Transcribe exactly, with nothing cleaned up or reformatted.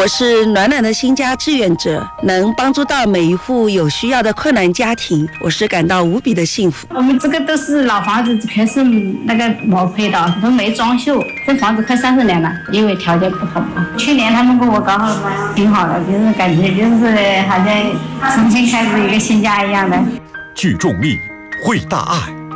我是暖暖的新家志愿者，能帮助到每一户有需要的困难家庭，我是感到无比的幸福。 我们这个都是老房子，全是那个毛坯的，都没装修，这房子快三十年了，因为条件不好嘛。去年他们给我搞好了，挺好的，就是感觉就是好像重新开始一个新家一样的。 聚众力，会大爱。